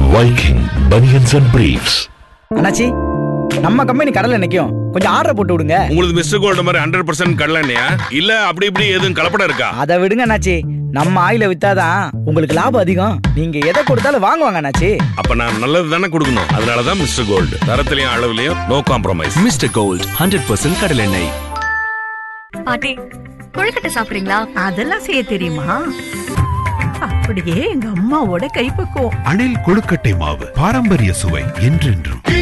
Viking Bunions and Briefs. அண்ணாச்சி, நம்ம company கடல்ல நிக்கும், கொஞ்சம் ஆர்டர் போட்டு விடுங்க. உங்களுக்கு மிஸ்டர் கோல்டு மாதிரி 100% கடலெண்ணெயா இல்ல அப்படி இப்படி எதுவும் கலப்படம் இருக்கா? அதை விடுங்க அண்ணாச்சி, நம்ம ஆயில வித்தாதான் உங்களுக்கு லாபம் அதிகம். நீங்க எதை கொடுத்தாலும் வாங்குவாங்க அண்ணாச்சி. அப்ப நான் நல்லது தானே கொடுக்கணும். அதனாலதான் mister gold, தரத்திலையும் அளவுலயும் no compromise. Mister gold 100% கடலெண்ணெய். பாட்டி, கொழுக்கட்டை சாப்பிடுறீங்களா? அதெல்லாம் செய்ய தெரியுமா? அப்படியே எங்க அம்மாவோட கைப்பக்குவம். அணில் கொழுக்கட்டை மாவு, பாரம்பரிய சுவை என்றென்றும்.